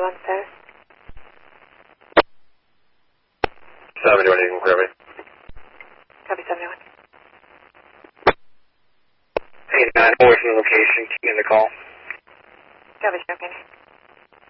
71 status. 71, you can clear me. Copy 71. 89, forward from the location, key in the call. Copy, okay.